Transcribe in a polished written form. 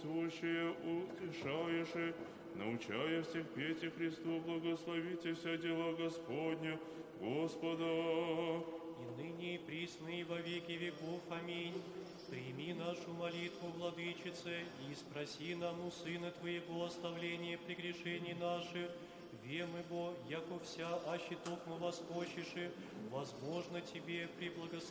сущее утешаешь, научая всех петь и Христу, благословите вся дела Господня, Господа. И ныне и присно и во веки веков. Аминь. Прими нашу молитву, Владычице, и спроси нам у Сына Твоего оставление прегрешений наших. Вем, Бо, яко вся, аще токмо восхочеши, возможно Тебе преблагословить.